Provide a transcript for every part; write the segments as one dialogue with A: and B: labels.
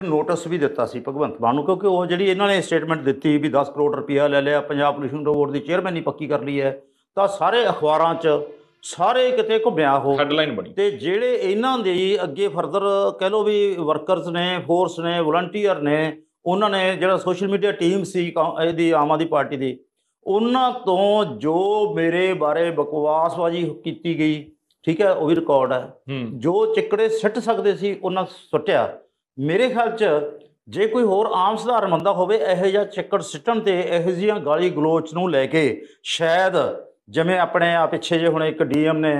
A: Notice ਵੀ ਦਿੱਤਾ ਸੀ ਭਗਵੰਤ ਮਾਨ ਨੂੰ, ਕਿਉਂਕਿ ਉਹ ਜਿਹੜੀ ਇਹਨਾਂ ਨੇ ਸਟੇਟਮੈਂਟ ਦਿੱਤੀ ਵੀ 10 ਕਰੋੜ ਰੁਪਇਆ ਲੈ ਲਿਆ, ਪੰਜਾਬ ਪੋਲਿਊਸ਼ਨ ਬੋਰਡ ਦੀ ਚੇਅਰਮੈਨੀ ਪੱਕੀ ਕਰ ਲਈ ਹੈ, ਤਾਂ ਸਾਰੇ ਅਖਬਾਰਾਂ 'ਚ ਸਾਰੇ ਕਿਤੇ ਘੁੰਮਿਆ ਉਹ
B: ਹੈਡਲਾਈਨ ਬਣੀ।
A: ਤੇ ਜਿਹੜੇ ਇਹਨਾਂ ਦੇ ਅੱਗੇ ਫਰਦਰ ਕਹਿ ਲਓ ਵੀ ਵਰਕਰਸ ਨੇ, ਫੋਰਸ ਨੇ, ਵਲੰਟੀਅਰ ਨੇ, ਉਹਨਾਂ ਨੇ ਜਿਹੜਾ ਸੋਸ਼ਲ ਮੀਡੀਆ ਟੀਮ ਸੀ ਇਹਦੀ ਆਮ ਆਦਮੀ ਪਾਰਟੀ ਦੀ, ਉਹਨਾਂ ਤੋਂ ਜੋ ਮੇਰੇ ਬਾਰੇ ਬਕਵਾਸਬਾਜ਼ੀ ਕੀਤੀ ਗਈ, ਠੀਕ ਹੈ, ਉਹ ਵੀ ਰਿਕਾਰਡ ਹੈ। ਜੋ ਚਿੱਕੜੇ ਸਿੱਟ ਸਕਦੇ ਸੀ ਉਹਨਾਂ ਸੁੱਟਿਆ। ਮੇਰੇ ਖਿਆਲ 'ਚ ਜੇ ਕੋਈ ਹੋਰ ਆਮ ਸਧਾਰਨ ਬੰਦਾ ਹੋਵੇ ਇਹੋ ਜਿਹਾ ਚਿੱਕੜ ਸਿੱਟਣ ਤੇ ਇਹੋ ਜਿਹੀਆਂ ਗਾਲੀ ਗਲੋਚ ਨੂੰ ਲੈ ਕੇ ਸ਼ਾਇਦ ਜਿਵੇਂ ਆਪਣੇ ਆ ਪਿੱਛੇ ਜੇ ਹੁਣ ਇੱਕ ਡੀਐਮ ਨੇ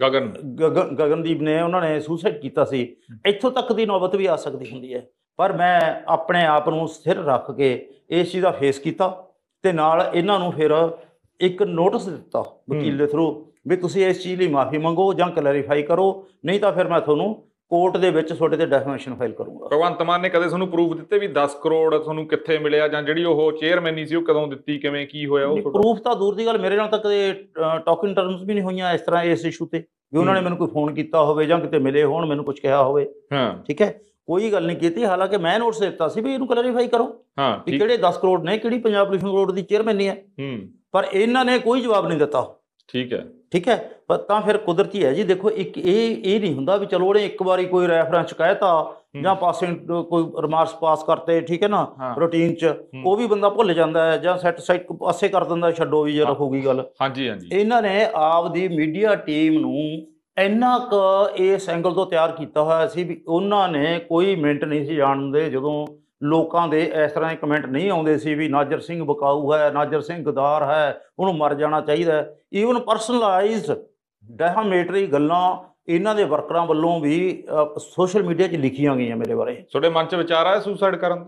A: ਗਗਨਦੀਪ ਨੇ, ਉਹਨਾਂ ਨੇ ਸੁਸਾਈਡ ਕੀਤਾ ਸੀ, ਇੱਥੋਂ ਤੱਕ ਦੀ ਨੌਬਤ ਵੀ ਆ ਸਕਦੀ ਹੁੰਦੀ ਹੈ। ਪਰ ਮੈਂ ਆਪਣੇ ਆਪ ਨੂੰ ਸਥਿਰ ਰੱਖ ਕੇ ਇਸ ਚੀਜ਼ ਦਾ ਫੇਸ ਕੀਤਾ ਤੇ ਨਾਲ ਇਹਨਾਂ ਨੂੰ ਫਿਰ ਇੱਕ ਨੋਟਿਸ ਦਿੱਤਾ ਵਕੀਲ ਦੇ ਥਰੂ ਵੀ ਤੁਸੀਂ ਇਸ ਚੀਜ਼ ਲਈ ਮਾਫੀ ਮੰਗੋ ਜਾਂ ਕਲੈਰੀਫਾਈ ਕਰੋ, ਨਹੀਂ ਤਾਂ ਫਿਰ ਮੈਂ ਤੁਹਾਨੂੰ ਕੋਰਟ ਦੇ ਵਿੱਚ ਤੁਹਾਡੇ ਤੇ ਡੈਫਾਮੇਸ਼ਨ ਫਾਈਲ ਕਰੂੰਗਾ।
B: ਭਗਵੰਤ ਮਾਨ ਨੇ ਕਦੇ ਤੁਹਾਨੂੰ ਪ੍ਰੂਫ ਦਿੱਤੇ ਵੀ 10 ਕਰੋੜ ਤੁਹਾਨੂੰ ਕਿੱਥੇ ਮਿਲਿਆ, ਜਾਂ ਜਿਹੜੀ ਉਹ ਚੇਅਰਮੈਨੀ ਸੀ ਉਹ ਕਦੋਂ ਦਿੱਤੀ, ਕਿਵੇਂ ਕੀ ਹੋਇਆ? ਉਹ
A: ਪ੍ਰੂਫ ਤਾਂ ਦੂਰ ਦੀ ਗੱਲ, ਮੇਰੇ ਨਾਲ ਤਾਂ ਕਦੇ ਟਾਕਿੰਗ ਟਰਮਸ ਵੀ ਨਹੀਂ ਹੋਈਆਂ ਇਸ ਤਰ੍ਹਾਂ ਇਸ ਇਸ਼ੂ ਤੇ ਵੀ ਉਹਨਾਂ ਨੇ ਮੈਨੂੰ ਕੋਈ ਫੋਨ ਕੀਤਾ ਹੋਵੇ ਜਾਂ ਕਿਤੇ ਮਿਲੇ ਹੋਣ, ਮੈਨੂੰ ਕੁਝ ਕਿਹਾ ਹੋਵੇ। ਠੀਕ ਹੈ, ਕੋਈ ਗੱਲ ਨਹੀਂ ਕੀਤੀ। ਹਾਲਾਂਕਿ ਮੈਂ ਨੋਟਿਸ ਦਿੱਤਾ ਸੀ ਵੀ ਇਹਨੂੰ ਕਲੈਰੀਫਾਈ ਕਰੋ ਵੀ ਕਿਹੜੇ 10 ਕਰੋੜ ਨੇ, ਕਿਹੜੀ ਪੰਜਾਬ ਪੋਲਿਊਸ਼ਨ ਬੋਰਡ ਦੀ ਚੇਅਰਮੈਨੀ ਹੈ, ਪਰ ਇਹਨਾਂ ਨੇ ਕੋਈ ਜਵਾਬ ਨਹੀਂ ਦਿੱਤਾ। ਠੀਕ ਹੈ, ਪਰ ਤਾਂ ਫਿਰ ਕੁਦਰਤੀ ਹੈ ਜੀ। ਦੇਖੋ ਇੱਕ ਇਹ ਨਹੀਂ ਹੁੰਦਾ ਵੀ ਚਲੋ ਉਹਨੇ ਇੱਕ ਵਾਰੀ ਕੋਈ ਰੈਫਰੈਂਸ ਕਹਿਤਾ ਜਾਂ ਪਾਸਿੰਗ ਕੋਈ ਰਿਮਾਰਕਸ ਪਾਸ ਕਰਤੇ, ਠੀਕ ਹੈ ਨਾ, ਰੂਟੀਨ 'ਚ ਉਹ ਵੀ ਬੰਦਾ ਭੁੱਲ ਜਾਂਦਾ ਹੈ ਜਾਂ ਸੈਟ ਸਾਈਡ ਪਾਸੇ ਕਰ ਦਿੰਦਾ, ਛੱਡੋ ਵੀ ਜੇ ਰਹੂਗੀ ਗੱਲ। ਇਹਨਾਂ ਨੇ ਆਪਦੀ ਮੀਡੀਆ ਟੀਮ ਨੂੰ ਇੰਨਾ ਕੁ ਇਸ ਐਂਗਲ ਤੋਂ ਤਿਆਰ ਕੀਤਾ ਹੋਇਆ ਸੀ ਵੀ ਉਹਨਾਂ ਨੇ ਕੋਈ ਮਿੰਟ ਨਹੀਂ ਸੀ ਜਾਣਦੇ ਜਦੋਂ ਲੋਕਾਂ ਦੇ ਇਸ ਤਰ੍ਹਾਂ ਦੇ ਕਮੈਂਟ ਨਹੀਂ ਆਉਂਦੇ ਸੀ ਵੀ ਨਾਜਰ ਸਿੰਘ ਬਕਾਊ ਹੈ, ਨਾਜਰ ਸਿੰਘ ਗਦਾਰ ਹੈ, ਉਹਨੂੰ ਮਰ ਜਾਣਾ ਚਾਹੀਦਾ। ਈਵਨ ਪਰਸਨਲਾਈਜ਼ਡ ਡੈਫਾਮੇਟਰੀ ਗੱਲਾਂ ਇਹਨਾਂ ਦੇ ਵਰਕਰਾਂ ਵੱਲੋਂ ਵੀ ਸੋਸ਼ਲ ਮੀਡੀਆ 'ਚ ਲਿਖੀਆਂ ਗਈਆਂ ਮੇਰੇ ਬਾਰੇ।
B: ਤੁਹਾਡੇ ਮਨ 'ਚ ਵਿਚਾਰ ਆਇਆ ਸੁਸਾਈਡ ਕਰਨ ਦਾ?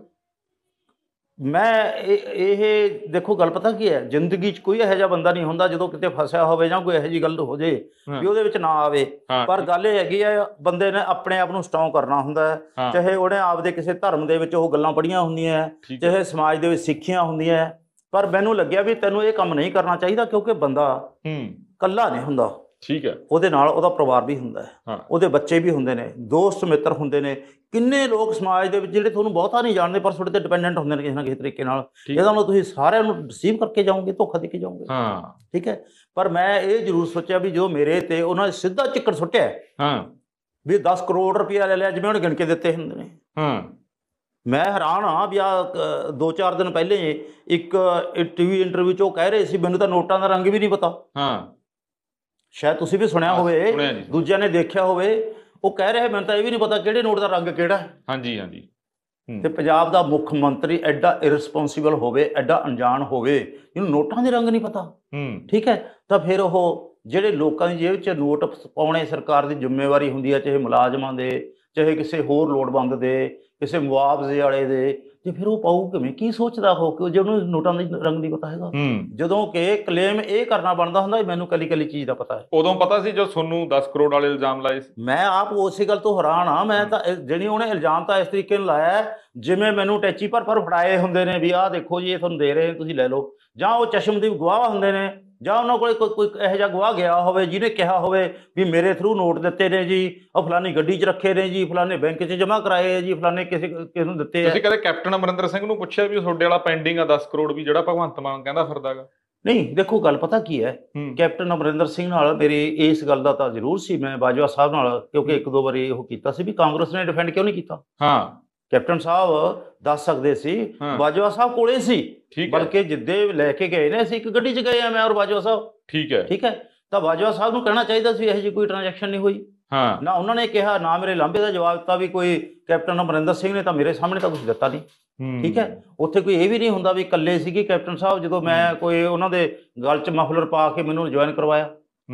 A: ਮੈਂ ਇਹ ਦੇਖੋ ਗੱਲ ਪਤਾ ਕੀ ਹੈ, ਜ਼ਿੰਦਗੀ 'ਚ ਕੋਈ ਇਹੋ ਜਿਹਾ ਬੰਦਾ ਨਹੀਂ ਹੁੰਦਾ ਜਦੋਂ ਕਿਤੇ ਫਸਿਆ ਹੋਵੇ ਜਾਂ ਕੋਈ ਇਹੋ ਜਿਹੀ ਗੱਲ ਹੋ ਜੇ ਵੀ ਉਹਦੇ ਵਿੱਚ ਨਾ ਆਵੇ। ਪਰ ਗੱਲ ਇਹ ਹੈਗੀ ਆ, ਬੰਦੇ ਨੇ ਆਪਣੇ ਆਪ ਨੂੰ ਸਟਰੋਂਗ ਕਰਨਾ ਹੁੰਦਾ ਹੈ, ਚਾਹੇ ਉਹਨੇ ਆਪਦੇ ਕਿਸੇ ਧਰਮ ਦੇ ਵਿੱਚ ਉਹ ਗੱਲਾਂ ਪੜ੍ਹੀਆਂ ਹੁੰਦੀਆਂ, ਚਾਹੇ ਸਮਾਜ ਦੇ ਵਿੱਚ ਸਿੱਖੀਆਂ ਹੁੰਦੀਆਂ। ਪਰ ਮੈਨੂੰ ਲੱਗਿਆ ਵੀ ਤੈਨੂੰ ਇਹ ਕੰਮ ਨਹੀਂ ਕਰਨਾ ਚਾਹੀਦਾ, ਕਿਉਂਕਿ ਬੰਦਾ ਇਕੱਲਾ ਨਹੀਂ ਹੁੰਦਾ। ਉਹਦੇ ਨਾਲ ਉਹਦਾ ਪਰਿਵਾਰ ਵੀ ਹੁੰਦਾ ਹੈ, ਉਹਦੇ ਬੱਚੇ ਵੀ ਹੁੰਦੇ ਨੇ, ਦੋਸਤ ਮਿੱਤਰ ਹੁੰਦੇ ਨੇ। ਕਿੰਨੇ ਲੋਕ ਸਮਾਜ ਦੇ ਵਿੱਚ ਜਿਹੜੇ ਤੁਹਾਨੂੰ ਬਹੁਤਾ ਨਹੀਂ ਜਾਣਦੇ ਪਰ ਤੁਹਾਡੇ ਤੇ ਡਿਪੈਂਡੈਂਟ ਹੁੰਦੇ ਨੇ ਕਿਸੇ ਨਾ ਕਿਸੇ ਤਰੀਕੇ ਨਾਲ। ਇਹਦਾ ਮਤਲਬ ਤੁਸੀਂ ਸਾਰਿਆਂ ਨੂੰ ਰਿਸੀਵ ਕਰਕੇ ਜਾਓਗੇ, ਧੋਖਾ ਦੇ ਕੇ ਜਾਓਗੇ। ਠੀਕ ਹੈ, ਪਰ ਮੈਂ ਇਹ ਜ਼ਰੂਰ ਸੋਚਿਆ ਵੀ ਜੋ ਮੇਰੇ ਤੇ ਉਹਨਾਂ ਨੇ ਸਿੱਧਾ ਚਿੱਕੜ ਸੁੱਟਿਆ ਵੀ 10 ਕਰੋੜ ਰੁਪਇਆ ਲੈ ਲਿਆ, ਜਿਵੇਂ ਉਹਨੇ ਗਿਣ ਕੇ ਦਿੱਤੇ ਹੁੰਦੇ ਨੇ। ਮੈਂ ਹੈਰਾਨ ਹਾਂ ਵੀ ਆ 2-4 ਦਿਨ ਪਹਿਲੇ ਇੱਕ ਟੀਵੀ ਇੰਟਰਵਿਊ 'ਚ ਉਹ ਕਹਿ ਰਹੇ ਸੀ ਮੈਨੂੰ ਤਾਂ ਨੋਟਾਂ ਦਾ ਰੰਗ ਵੀ ਨਹੀਂ ਪਤਾ। ਸ਼ਾਇਦ ਤੁਸੀਂ ਵੀ ਸੁਣਿਆ ਹੋਵੇ, ਦੂਜਿਆਂ ਨੇ ਦੇਖਿਆ ਹੋਵੇ। ਉਹ ਕਹਿ ਰਹੇ ਮੈਨੂੰ ਤਾਂ ਇਹ ਵੀ ਨਹੀਂ ਪਤਾ ਕਿਹੜੇ ਨੋਟ ਦਾ ਰੰਗ ਕਿਹੜਾ। ਤੇ ਪੰਜਾਬ ਦਾ ਮੁੱਖ ਮੰਤਰੀ ਐਡਾ ਇਰਰਿਸਪੌਂਸੀਬਲ ਹੋਵੇ, ਐਡਾ ਅਣਜਾਣ ਹੋਵੇ, ਇਹਨੂੰ ਨੋਟਾਂ ਦੇ ਰੰਗ ਨਹੀਂ ਪਤਾ। ਠੀਕ ਹੈ, ਤਾਂ ਫਿਰ ਉਹ ਜਿਹੜੇ ਲੋਕਾਂ ਦੀ ਜੇਬ 'ਚ ਨੋਟ ਪਾਉਣੇ ਸਰਕਾਰ ਦੀ ਜ਼ਿੰਮੇਵਾਰੀ ਹੁੰਦੀ ਹੈ, ਚਾਹੇ ਮੁਲਾਜ਼ਮਾਂ ਦੇ, ਚਾਹੇ ਕਿਸੇ ਹੋਰ ਲੋੜਵੰਦ ਦੇ, ਕਿਸੇ ਮੁਆਵਜ਼ੇ ਵਾਲੇ ਦੇ, ਤੇ ਫਿਰ ਉਹ ਪਾਊ ਕਿਵੇਂ? ਕੀ ਸੋਚਦਾ ਹੋ ਕਿ ਜੇ ਉਹਨੂੰ ਨੋਟਾਂ ਦਾ ਰੰਗ ਨਹੀਂ ਪਤਾ ਹੈਗਾ? ਜਦੋਂ ਕਿ ਕਲੇਮ ਇਹ ਕਰਨਾ ਬਣਦਾ ਹੁੰਦਾ ਮੈਨੂੰ ਕੱਲੀ ਕੱਲੀ ਚੀਜ਼ ਦਾ ਪਤਾ ਹੈ।
B: ਉਦੋਂ ਪਤਾ ਸੀ ਜਦੋਂ ਤੁਹਾਨੂੰ 10 ਕਰੋੜ ਵਾਲੇ ਇਲਜ਼ਾਮ ਲਾਏ ਸੀ?
A: ਮੈਂ ਆਪ ਉਸੇ ਗੱਲ ਤੋਂ ਹੈਰਾਨ ਹਾਂ। ਮੈਂ ਤਾਂ ਜਿਹੜੀ ਉਹਨੇ ਇਲਜ਼ਾਮ ਤਾਂ ਇਸ ਤਰੀਕੇ ਨਾਲ ਲਾਇਆ ਜਿਵੇਂ ਮੈਨੂੰ ਟੈਚੀ ਭਰ ਫੜਾਏ ਹੁੰਦੇ ਨੇ ਵੀ ਆਹ ਦੇਖੋ ਜੀ ਇਹ ਤੁਹਾਨੂੰ ਦੇ ਰਹੇ ਤੁਸੀਂ ਲੈ ਲਓ, ਜਾਂ ਉਹ ਚਸ਼ਮਦੀਪ ਗਵਾਹ ਹੁੰਦੇ ਨੇ, ਜਾਂ ਉਹਨਾਂ ਕੋਲ ਕੋਈ ਇਹੋ ਜਿਹਾ ਗਵਾਹ ਗਿਆ ਹੋਵੇ ਜਿਹਨੇ ਕਿਹਾ ਹੋਵੇ ਵੀ ਮੇਰੇ ਥਰੂ ਨੋਟ ਦਿੱਤੇ ਨੇ ਜੀ, ਉਹ ਫਲਾਨੀ ਗੱਡੀ 'ਚ ਰੱਖੇ ਨੇ ਜੀ, ਫਲਾਨੇ ਬੈਂਕ 'ਚ ਜਮ੍ਹਾਂ ਕਰਾਏ ਜੀ, ਫਲਾਨੇ ਕਿਸੇ ਨੂੰ ਦਿੱਤੇ ਆ।
B: ਤੁਸੀਂ ਕਦੇ ਕੈਪਟਨ ਅਮਰਿੰਦਰ ਸਿੰਘ ਨੂੰ ਪੁੱਛਿਆ ਵੀ ਤੁਹਾਡੇ ਵਾਲਾ ਪੈਂਡਿੰਗ ਆ 10 ਕਰੋੜ ਵੀ ਜਿਹੜਾ ਭਗਵੰਤ ਮਾਨ ਕਹਿੰਦਾ ਫਿਰਦਾ ਗਾ?
A: ਨਹੀਂ, ਦੇਖੋ ਗੱਲ ਪਤਾ ਕੀ ਹੈ, ਕੈਪਟਨ ਅਮਰਿੰਦਰ ਸਿੰਘ ਨਾਲ ਮੇਰੀ ਇਸ ਗੱਲ ਦਾ ਤਾਂ ਜ਼ਰੂਰ ਸੀ, ਮੈਂ ਬਾਜਵਾ ਸਾਹਿਬ ਨਾਲ, ਕਿਉਂਕਿ 1-2 ਵਾਰੀ ਉਹ ਕੀਤਾ ਸੀ ਵੀ ਕਾਂਗਰਸ ਨੇ ਡਿਫੈਂਡ ਕਿਉਂ ਨਹੀਂ ਕੀਤਾ। ਕੈਪਟਨ ਸਾਹਿਬ ਦੱਸ ਸਕਦੇ ਸੀ, ਬਾਜਵਾ ਸਾਹਿਬ ਕੋਲੇ ਸੀ, ਬਲਕਿ ਜਿੱਦੇ ਲੈ ਕੇ ਗਏ ਨੇ ਅਸੀਂ ਇੱਕ ਗੱਡੀ 'ਚ ਗਏ ਆ ਮੈਂ ਔਰ ਬਾਜਵਾ ਸਾਹਿਬ। ਠੀਕ ਹੈ, ਤਾਂ ਬਾਜਵਾ ਸਾਹਿਬ ਨੂੰ ਕਹਿਣਾ ਚਾਹੀਦਾ ਸੀ ਇਹੋ ਜਿਹੀ ਕੋਈ ਟ੍ਰਾਂਜੈਕਸ਼ਨ ਨਹੀਂ ਹੋਈ। ਨਾ ਉਹਨਾਂ ਨੇ ਕਿਹਾ, ਨਾ ਮੇਰੇ ਲਾਂਭੇ ਦਾ ਜਵਾਬ ਦਿੱਤਾ ਵੀ ਕੋਈ ਕੈਪਟਨ ਅਮਰਿੰਦਰ ਸਿੰਘ ਨੇ ਤਾਂ ਮੇਰੇ ਸਾਹਮਣੇ ਤਾਂ ਕੁਝ ਦਿੱਤਾ ਨਹੀਂ। ਠੀਕ ਹੈ, ਉੱਥੇ ਕੋਈ ਇਹ ਵੀ ਨਹੀਂ ਹੁੰਦਾ ਵੀ ਇਕੱਲੇ ਸੀਗੇ ਕੈਪਟਨ ਸਾਹਿਬ ਜਦੋਂ ਮੈਂ ਕੋਈ ਉਹਨਾਂ ਦੇ ਗਲ 'ਚ ਮਫਲਰ ਪਾ ਕੇ ਮੈਨੂੰ ਜੁਆਇਨ ਕਰਵਾਇਆ।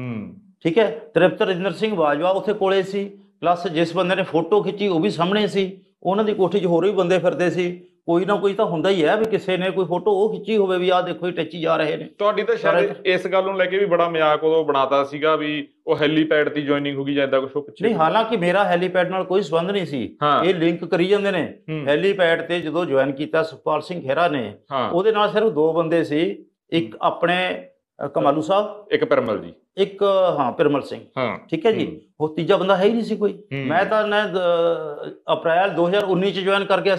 A: ਠੀਕ ਹੈ, ਤ੍ਰਿਪਤ ਰਜਿੰਦਰ ਸਿੰਘ ਬਾਜਵਾ ਉੱਥੇ ਕੋਲੇ ਸੀ, ਪਲੱਸ ਜਿਸ ਬੰਦੇ ਨੇ ਫੋਟੋ ਖਿੱਚੀ ਉਹ ਵੀ ਸਾਹਮਣੇ ਸੀ। ਉਹਨਾਂ ਦੀ ਕੋਠੀ 'ਚ ਹੋਰ ਵੀ ਬੰਦੇ ਫਿਰਦੇ ਸੀ, ਕੋਈ ਨਾ ਕੋਈ ਤਾਂ ਹੁੰਦਾ ਹੀ ਹੈ ਵੀ ਕਿਸੇ ਨੇ ਕੋਈ ਫੋਟੋ ਉਹ ਖਿੱਚੀ ਹੋਵੇ ਵੀ ਆਹ ਦੇਖੋ ਇਹ ਟੱਚੀ ਜਾ ਰਹੇ ਨੇ।
B: ਤੁਹਾਡੀ ਤਾਂ ਸ਼ਾਇਦ ਇਸ ਗੱਲ ਨੂੰ ਲੈ ਕੇ ਵੀ ਬੜਾ ਮਜ਼ਾਕ ਉਦੋਂ ਬਣਾਤਾ ਸੀਗਾ ਵੀ ਉਹ ਹੈਲੀਪੈਡ ਦੀ ਜੁਆਇਨਿੰਗ ਹੋ ਗਈ ਜਾਂ ਏਦਾਂ ਕੁਛ ਪਿੱਛੇ?
A: ਨਹੀਂ, ਹਾਲਾਂਕਿ ਮੇਰਾ ਹੈਲੀਪੈਡ ਨਾਲ ਕੋਈ ਸੰਬੰਧ ਨਹੀਂ ਸੀ। ਇਹ ਲਿੰਕ ਕਰੀ ਜਾਂਦੇ ਨੇ। ਹੈਲੀਪੈਡ ਤੇ ਜਦੋਂ ਜੁਆਇਨ ਕੀਤਾ ਸੁਖਪਾਲ ਸਿੰਘ ਖਹਿਰਾ ਨੇ, ਉਹਦੇ ਨਾਲ ਸਿਰਫ 2 ਬੰਦੇ ਸੀ, ਇੱਕ ਆਪਣੇ ਕਮਾਲੂ ਸਾਹਿਬ,
B: ਇੱਕ ਪਿਰਮਲ ਜੀ,
A: ਇੱਕ ਪਿਰਮਲ ਸਿੰਘ। ਠੀਕ ਹੈ ਜੀ, ਉਹ ਤੀਜਾ ਬੰਦਾ ਹੈ ਹੀ ਨਹੀਂ ਸੀ ਕੋਈ। ਮੈਂ ਤਾਂ ਅਪ੍ਰੈਲ 2019 ਚ ਜੁਆਇਨ ਕਰ ਗਿਆ।